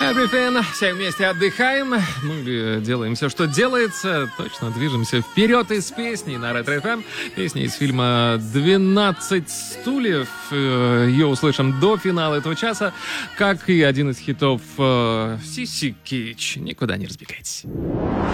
Everything. Все вместе отдыхаем. Ну или делаем все, что делается. Точно движемся вперед из песни на Ретро FM. Песня из фильма «12 стульев». Ее услышим до финала этого часа. Как и один из хитов Сиси Кич. Никуда не разбегайтесь.